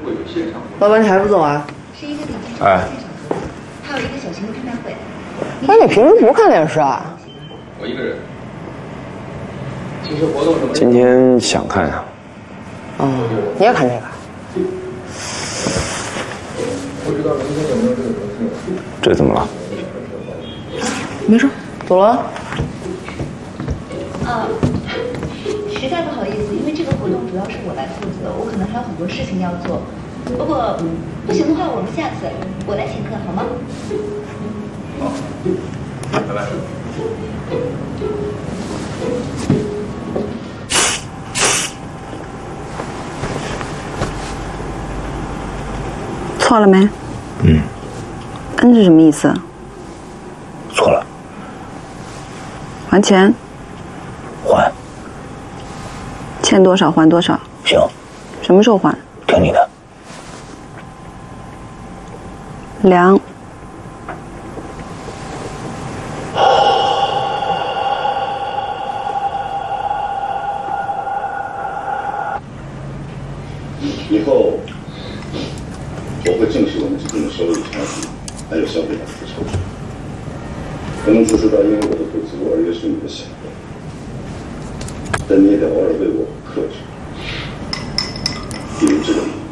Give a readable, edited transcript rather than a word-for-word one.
老板，你还不走啊？ 是一个顶级哎， 还有一个小型的拍卖会。 那你平时不看电视啊？ 我一个人。其实活动什么？ 今天想看呀。 哦，你也看这个？ 不知道明天有没有这个合适？ 这怎么了？ 没事，走了。 实在不好意思，因为这个活动主要是我来负责，我可能还有很多事情要做。如果不行的话，我们下次我来请客好吗？ 好，拜拜。 错了没？N 是什么意思？ 错了。 还钱？ 还。 欠多少还多少？ 行。 什么时候还？ 听你的。 2。 以后我会正视我们之间的收益差距，还有消费者的抽取，不能只知道因为我的不足而约束你的想法，但你也得偶尔为我克制，比如这个。